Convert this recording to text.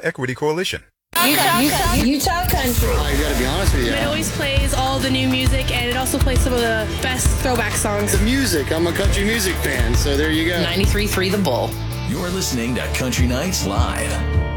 Equity Coalition. Utah country. I gotta be honest with you. It always plays all the new music, and it also plays some of the best throwback songs. The music, I'm a country music fan, so there you go. 93.3 The Bull. You're listening to Country Nights Live.